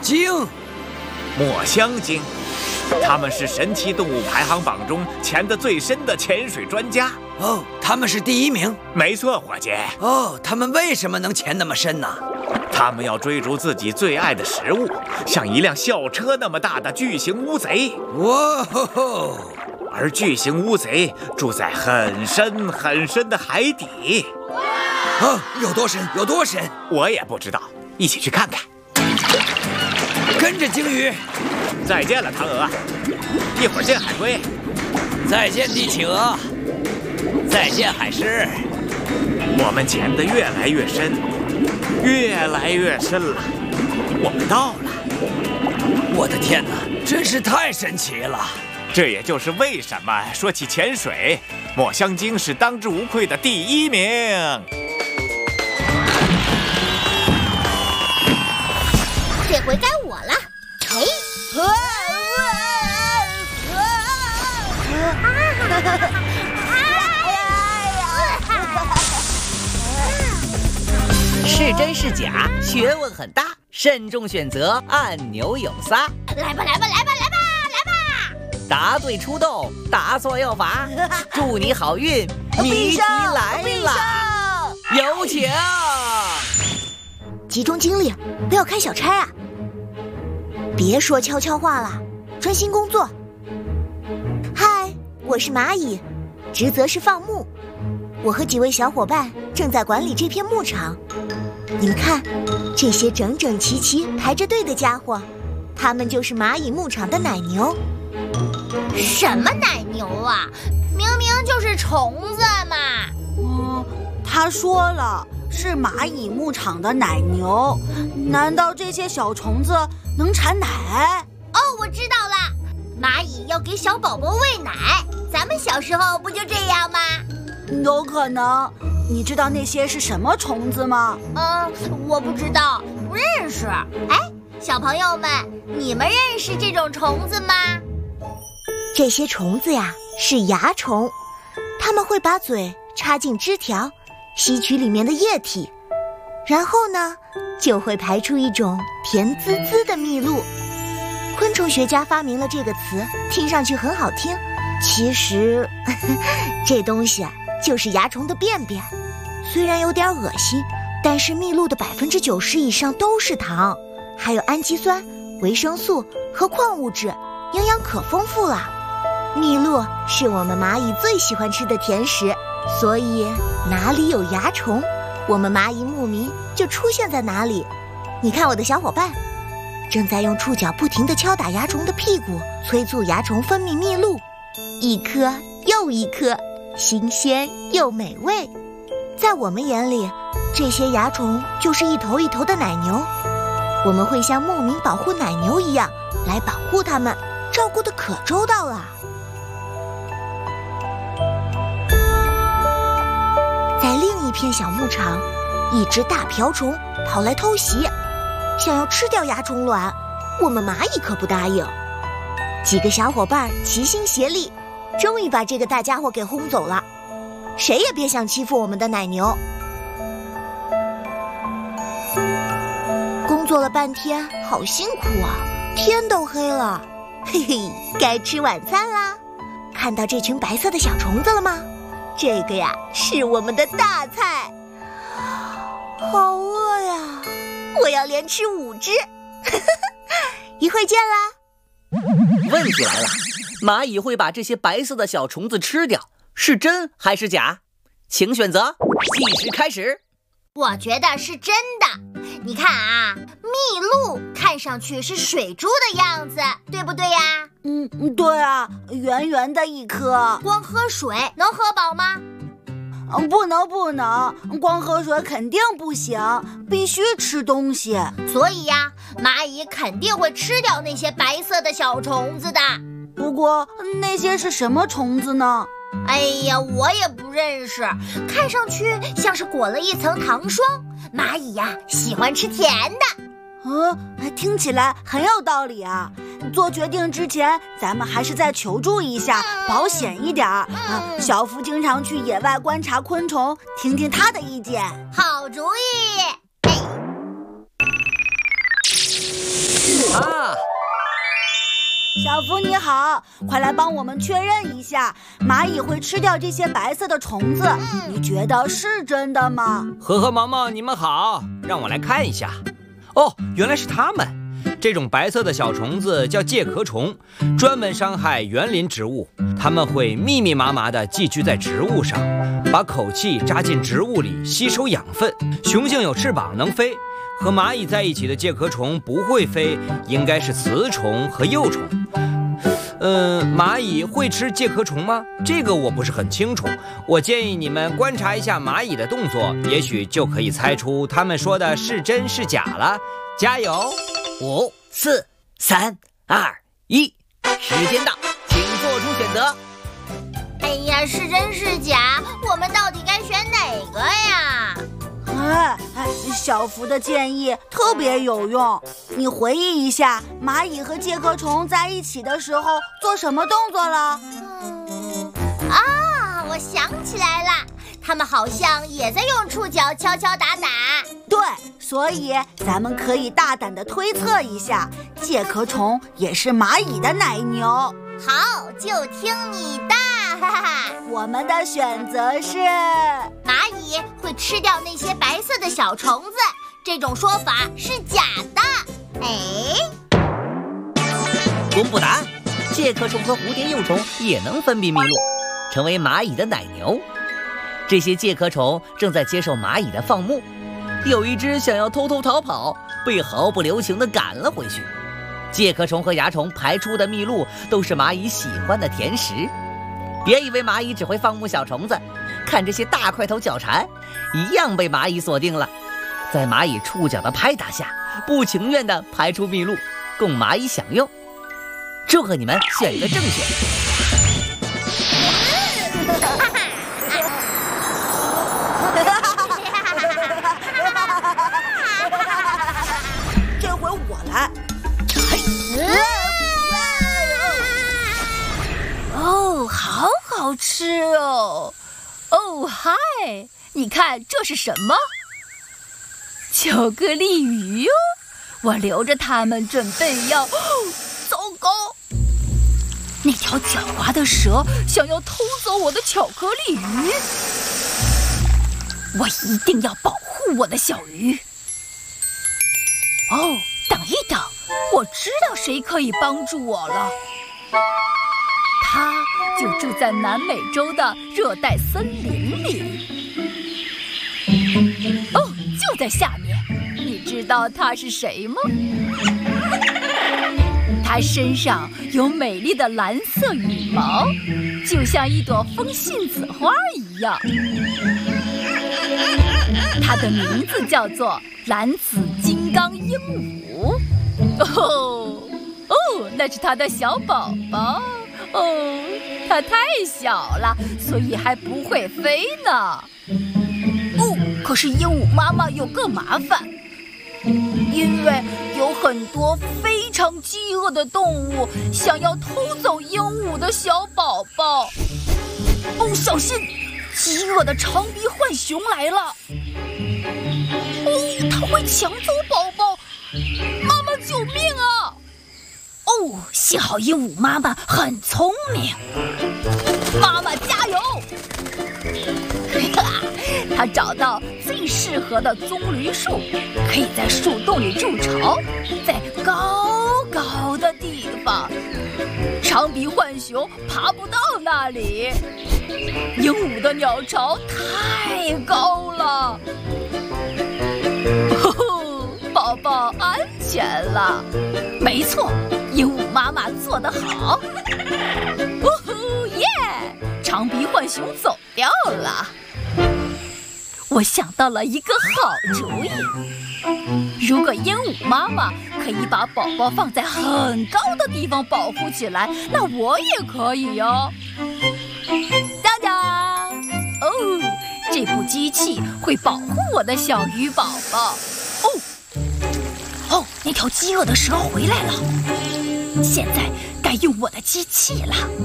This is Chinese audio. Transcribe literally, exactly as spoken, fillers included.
鲸， 墨香鲸，他们是神奇动物排行榜中潜得最深的潜水专家。 哦，他们是第一名。 没错，伙计。 哦，他们为什么能潜那么深呢？ 他们要追逐自己最爱的食物，像一辆校车那么大的巨型乌贼。 哇吼吼！ 而巨型乌贼住在很深很深的海底。 啊，有多深？有多深？ 我也不知道，一起去看看。 跟着鲸鱼。 再见了，唐鹅。一会儿见海龟。 再见，帝企鹅。再见，海狮。 我们潜得越来越深，越来越深了。我们到了。 我的天哪，真是太神奇了！ 这也就是为什么说起潜水，墨香鲸是当之无愧的第一名。 这回该我了。哎， 是真是假，学问很大，慎重选择，按钮有仨。 来吧，来吧，来吧，来吧，来吧！ 答对出动，答错要罚。祝你好运，谜题来了，有请。 集中精力，不要开小差啊！别说悄悄话了，专心工作。嗨，我是蚂蚁，职责是放牧。我和几位小伙伴正在管理这片牧场。你们看，这些整整齐齐排着队的家伙，他们就是蚂蚁牧场的奶牛。什么奶牛啊？明明就是虫子嘛！ 嗯，他说了，是蚂蚁牧场的奶牛。难道这些小虫子能产奶？ 哦，我知道了，蚂蚁要给小宝宝喂奶。咱们小时候不就这样吗？ 有可能。你知道那些是什么虫子吗？ 嗯，我不知道，不认识。哎，小朋友们，你们认识这种虫子吗？这些虫子呀，是蚜虫，它们会把嘴插进枝条，吸取里面的液体，然后呢，就会排出一种甜滋滋的蜜露。昆虫学家发明了这个词，听上去很好听，其实呵呵这东西啊，就是蚜虫的便便。虽然有点恶心，但是蜜露的百分之九十以上都是糖，还有氨基酸、维生素和矿物质，营养可丰富了。蜜露是我们蚂蚁最喜欢吃的甜食，所以哪里有蚜虫，我们蚂蚁牧民就出现在哪里。你看我的小伙伴，正在用触角不停地敲打蚜虫的屁股，催促蚜虫分泌蜜露，一颗又一颗，新鲜又美味。在我们眼里，这些蚜虫就是一头一头的奶牛，我们会像牧民保护奶牛一样来保护它们，照顾得可周到了。在另一片小牧场，一只大瓢虫跑来偷袭，想要吃掉蚜虫卵，我们蚂蚁可不答应。几个小伙伴齐心协力，终于把这个大家伙给轰走了。谁也别想欺负我们的奶牛。工作了半天，好辛苦啊，天都黑了。嘿嘿，该吃晚餐啦。看到这群白色的小虫子了吗？这个呀，是我们的大菜。好饿呀，我要连吃五只。一会儿见啦。 问题来了，蚂蚁会把这些白色的小虫子吃掉，是真还是假？请选择，计时开始。 我觉得是真的。你看啊，蜜露看上去是水珠的样子，对不对呀？ 嗯，对啊，圆圆的一颗。 光喝水能喝饱吗？ 嗯，不能不能，光喝水肯定不行，必须吃东西。 所以呀，蚂蚁肯定会吃掉那些白色的小虫子的。 不过那些是什么虫子呢？ 哎呀，我也不认识，看上去像是裹了一层糖霜。蚂蚁呀，喜欢吃甜的。 嗯，听起来很有道理啊。做决定之前，咱们还是再求助一下，嗯、保险一点儿。嗯，小福经常去野外观察昆虫，听听他的意见。 好主意。哎小福你好，快来帮我们确认一下，蚂蚁会吃掉这些白色的虫子，你觉得是真的吗？ 和和毛毛，你们好，让我来看一下。哦，原来是它们。这种白色的小虫子叫介壳虫，专门伤害园林植物。它们会密密麻麻地寄居在植物上，把口气扎进植物里吸收养分。雄性有翅膀能飞，和蚂蚁在一起的介壳虫不会飞，应该是雌虫和幼虫。嗯、呃，蚂蚁会吃介壳虫吗？这个我不是很清楚。我建议你们观察一下蚂蚁的动作，也许就可以猜出它们说的是真是假了。加油！ 五、四、三、二、一，时间到，请做出选择。 哎呀，是真是假？我们到底该选哪个呀？ 哎哎，小福的建议特别有用。你回忆一下，蚂蚁和介壳虫在一起的时候做什么动作了？ 嗯，啊，我想起来了，它们好像也在用触角敲敲打打。 对，所以咱们可以大胆地推测一下，介壳虫也是蚂蚁的奶牛。 好，就听你的，哈哈哈。 我们的选择是蚂蚁会吃掉那些白色的小虫子，这种说法是假的。哎， 公布答案，介壳虫和蝴蝶幼虫也能分泌蜜露，成为蚂蚁的奶牛。这些介壳虫正在接受蚂蚁的放牧，有一只想要偷偷逃跑，被毫不留情地赶了回去。介壳虫和蚜虫排出的蜜露都是蚂蚁喜欢的甜食。别以为蚂蚁只会放牧小虫子，看这些大块头角蝉，一样被蚂蚁锁定了，在蚂蚁触角的拍打下，不情愿地排出蜜露，供蚂蚁享用。祝贺你们选个正确。 这回我来。 哦，好好吃哦！哦嗨，你看这是什么？巧克力鱼哟！我留着它们准备要……哦，糟糕！那条狡猾的蛇想要偷走我的巧克力鱼，我一定要保护我的小鱼。哦，等一等，我知道谁可以帮助我了。他就住在南美洲的热带森林里。哦，就在下面。你知道他是谁吗？他身上有美丽的蓝色羽毛，就像一朵风信子花一样。他的名字叫做蓝紫金刚鹦鹉。哦哦，那是他的小宝宝。哦，它太小了，所以还不会飞呢。哦，可是鹦鹉妈妈有个麻烦，因为有很多非常饥饿的动物想要偷走鹦鹉的小宝宝。哦，小心！饥饿的长鼻浣熊来了。哦，它会抢走宝宝！妈妈，救命啊！哦，幸好鹦鹉妈妈很聪明。妈妈加油！她找到最适合的棕榈树，可以在树洞里筑巢，在高高的地方，长鼻浣熊爬不到那里。鹦鹉的鸟巢太高了。呵呵，宝宝安全了。没错，鹦鹉妈妈做得好。呜呼耶！长鼻浣熊走掉了。我想到了一个好主意。如果鹦鹉妈妈可以把宝宝放在很高的地方保护起来，那我也可以哦。当当！哦，这部机器会保护我的小鱼宝宝。哦哦，那条饥饿的蛇回来了。现在该用我的机器了。